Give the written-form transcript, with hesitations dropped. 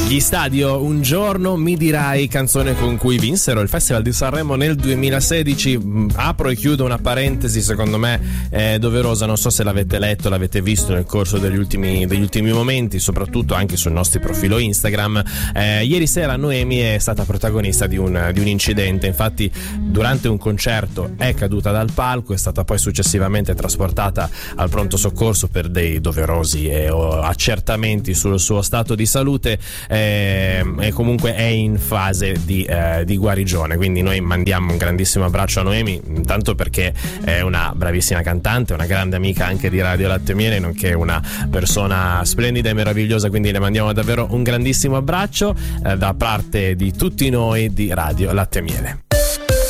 Gli Stadio, un giorno mi dirai, canzone con cui vinsero il Festival di Sanremo nel 2016. Apro e chiudo una parentesi, secondo me doverosa, non so se l'avete letto, l'avete visto nel corso degli ultimi momenti, soprattutto anche sul nostro profilo Instagram. Ieri sera Noemi è stata protagonista di un incidente. Infatti durante un concerto è caduta dal palco, è stata poi successivamente trasportata al pronto soccorso per dei doverosi accertamenti sul suo stato di salute, e comunque è in fase di guarigione. Quindi noi mandiamo un grandissimo abbraccio a Noemi, intanto perché è una bravissima cantante, una grande amica anche di Radio Latte e Miele, nonché una persona splendida e meravigliosa, quindi le mandiamo davvero un grandissimo abbraccio da parte di tutti noi di Radio Latte e Miele.